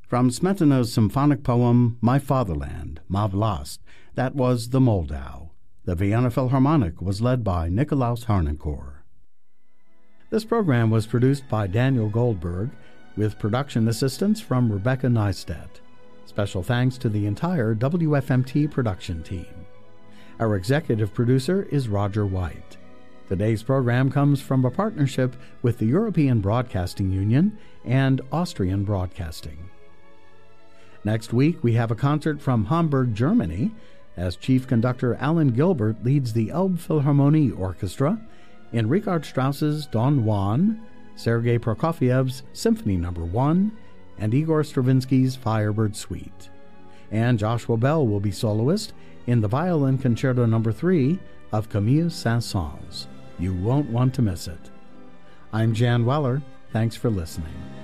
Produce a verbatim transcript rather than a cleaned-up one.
From Smetana's symphonic poem, My Fatherland, Ma Vlast, that was the Moldau. The Vienna Philharmonic was led by Nikolaus Harnoncourt. This program was produced by Daniel Goldberg, with production assistance from Rebecca Neistat. Special thanks to the entire W F M T production team. Our executive producer is Roger White. Today's program comes from a partnership with the European Broadcasting Union and Austrian Broadcasting. Next week, we have a concert from Hamburg, Germany, as chief conductor Alan Gilbert leads the Elbphilharmonie Orchestra in Richard Strauss's Don Juan, Sergei Prokofiev's Symphony Number one, and Igor Stravinsky's Firebird Suite. And Joshua Bell will be soloist in the Violin Concerto Number three of Camille Saint-Saëns. You won't want to miss it. I'm Jan Weller. Thanks for listening.